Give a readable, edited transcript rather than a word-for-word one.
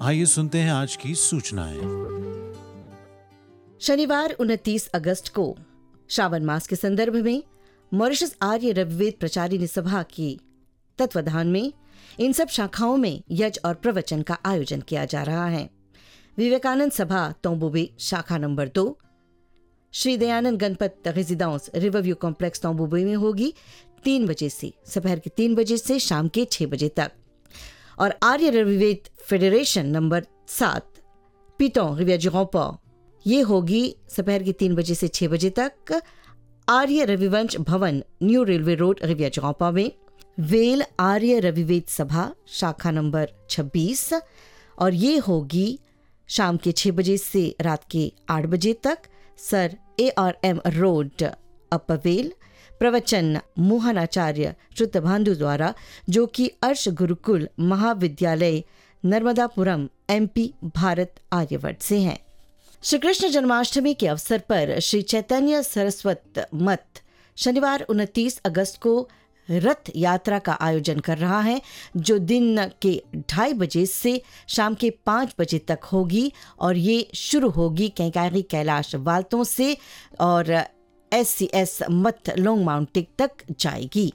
आइए सुनते हैं आज की सूचनाएं। शनिवार 29 अगस्त को श्रावण मास के संदर्भ में मॉरिशस आर्य रविवेद प्रचारिणी सभा के तत्वाधान में इन सब शाखाओं में यज्ञ और प्रवचन का आयोजन किया जा रहा है। विवेकानंद सभा तोम्बुबे शाखा number 2 Shri Dayanand Ganpat residence Riverview complex तोम्बुबे में होगी 3 बजे से दोपहर के 3 बजे से शाम के 6 बजे तक। और आर्य रविवेद फेडरेशन नंबर 7 पीटों रिविया ये होगी दोपहर के 3 बजे से 6 बजे तक आर्य रविवंश भवन न्यू रेलवे रोड रिविया में। वेल आर्य रविवेद सभा शाखा नंबर 26 और ये होगी शाम के 6 बजे से रात के 8 बजे तक सर ARM रोड अपर वेल। प्रवचन मोहन आचार्य श्रुत भांडु द्वारा, जो कि अर्श गुरुकुल महाविद्यालय नर्मदापुरम MP भारत आर्यवर्त से हैं। श्री कृष्ण जन्माष्टमी के अवसर पर श्री चैतन्य सरस्वत मठ शनिवार 29 अगस्त को रथ यात्रा का आयोजन कर रहा है, जो दिन के 2:30 बजे से शाम के 5 बजे तक होगी और ये शुरू होगी कैंकारी कैलाश वालतों से और SCS मठ लोंग माउंटेन तक जाएगी।